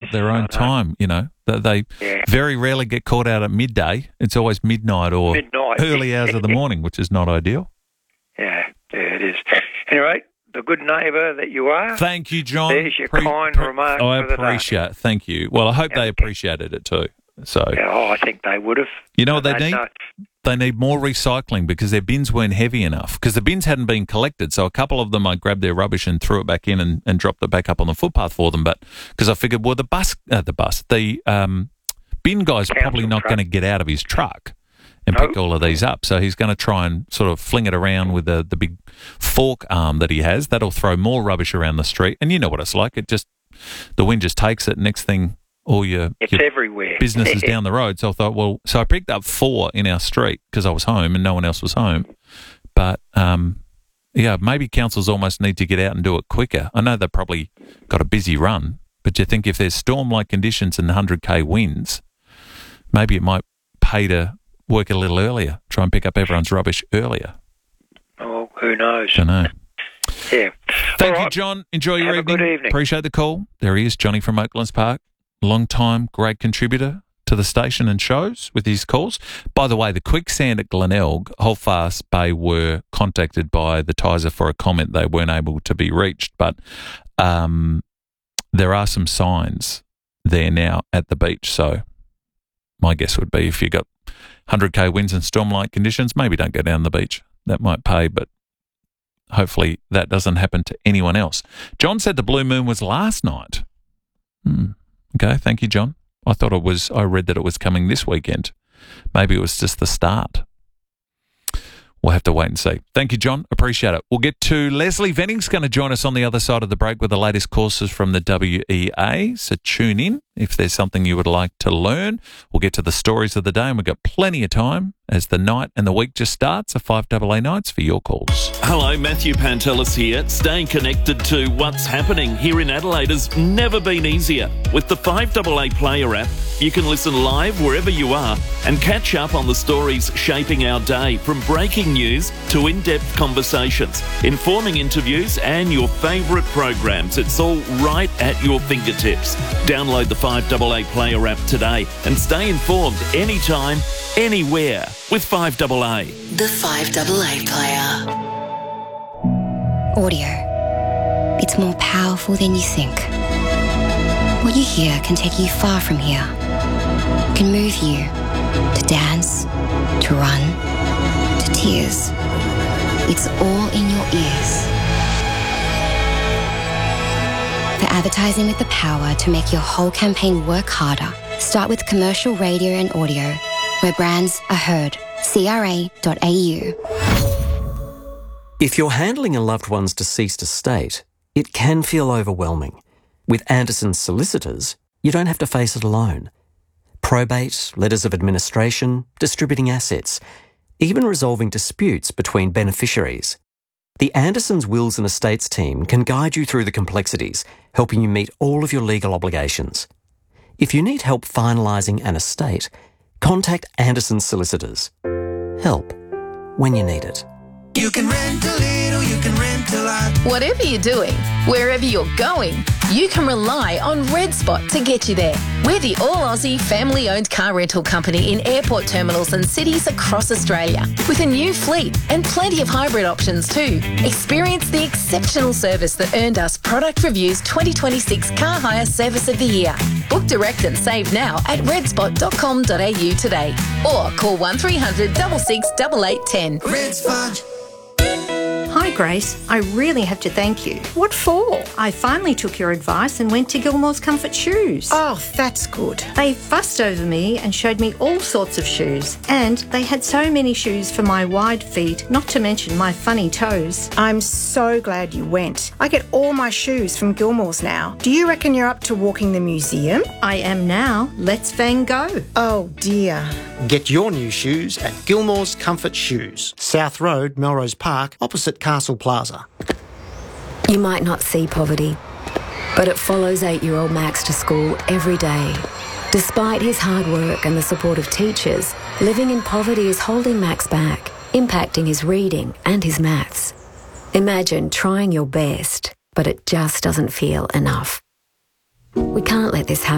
their own time, you know. They very rarely get caught out at midday. It's always midnight or early hours of the morning, which is not ideal. Yeah, it is. Anyway, the good neighbour that you are. Thank you, John. There's your kind remarks. I for the day. appreciate it. Thank you. Well, I hope they appreciated it too. So, I think they would have. You know what they need? They need more recycling because their bins weren't heavy enough because the bins hadn't been collected. So a couple of them, I grabbed their rubbish and threw it back in and dropped it back up on the footpath for them. But because I figured, well, the bin guy's probably not going to get out of his truck and pick all of these up. So he's going to try and sort of fling it around with the big fork arm that he has. That'll throw more rubbish around the street. And you know what it's like. The wind just takes it. Next thing, all your everywhere. Business is down the road. So I thought, so I picked up 4 in our street because I was home and no one else was home. But, maybe councils almost need to get out and do it quicker. I know they've probably got a busy run, but you think if there's storm-like conditions and 100k winds, maybe it might pay to work a little earlier, try and pick up everyone's rubbish earlier. Oh, who knows? I know. Yeah. Thank you, John. Enjoy your evening. Good evening. Appreciate the call. There he is, Johnny from Oaklands Park. Long time, great contributor to the station and shows with his calls. By the way, the quicksand at Glenelg, Holdfast Bay were contacted by the Tiser for a comment. They weren't able to be reached, but there are some signs there now at the beach. So my guess would be if you got 100k winds and storm-like conditions, maybe don't go down the beach. That might pay, but hopefully that doesn't happen to anyone else. John said the blue moon was last night. Okay, thank you, John. I read that it was coming this weekend. Maybe it was just the start. We'll have to wait and see. Thank you, John. Appreciate it. We'll get to Leslie Venning's going to join us on the other side of the break with the latest courses from the WEA. So tune in if there's something you would like to learn. We'll get to the stories of the day and we've got plenty of time as the night and the week just starts. 5AA Nights for your calls. Hello, Matthew Pantelis here. Staying connected to what's happening here in Adelaide has never been easier. With the 5AA Player app, you can listen live wherever you are and catch up on the stories shaping our day, from breaking news to in-depth conversations, informing interviews and your favourite programs. It's all right at your fingertips. Download the 5AA Player app today and stay informed anytime, anywhere with 5AA. The 5AA Player. Audio. It's more powerful than you think. What you hear can take you far from here. It can move you to dance, to run, to tears. It's all in your ears. For advertising with the power to make your whole campaign work harder, start with commercial radio and audio, where brands are heard. CRA.au. If you're handling a loved one's deceased estate, it can feel overwhelming. With Anderson's solicitors, you don't have to face it alone. Probate, letters of administration, distributing assets, even resolving disputes between beneficiaries. The Anderson's Wills and Estates team can guide you through the complexities, helping you meet all of your legal obligations. If you need help finalising an estate, contact Anderson's solicitors. Help when you need it. You can rent a little, you can rent a lot. Whatever you're doing, wherever you're going, you can rely on Red Spot to get you there. We're the all-Aussie family-owned car rental company in airport terminals and cities across Australia, with a new fleet and plenty of hybrid options too. Experience the exceptional service that earned us Product Review's 2026 Car Hire Service of the Year. Book direct and save now at redspot.com.au today, or call 1300 66 8810. Red Spot. Hi Grace, I really have to thank you. What for? I finally took your advice and went to Gilmore's Comfort Shoes. Oh, that's good. They fussed over me and showed me all sorts of shoes, and they had so many shoes for my wide feet, not to mention my funny toes. I'm so glad you went. I get all my shoes from Gilmore's now. Do you reckon you're up to walking the museum? I am now. Let's Van Gogh. Oh dear. Get your new shoes at Gilmore's Comfort Shoes, South Road, Melrose Park, opposite Castle Plaza. You might not see poverty, but it follows 8-year-old Max to school every day. Despite his hard work and the support of teachers, living in poverty is holding Max back, impacting his reading and his maths. Imagine trying your best, but it just doesn't feel enough. We can't let this happen.